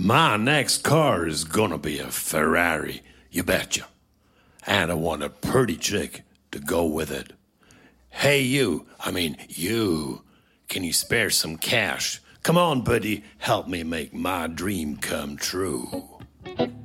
My next car is gonna be a Ferrari, you betcha. And I want a pretty chick to go with it. Hey, you. Can you spare some cash? Come on, buddy, help me make my dream come true.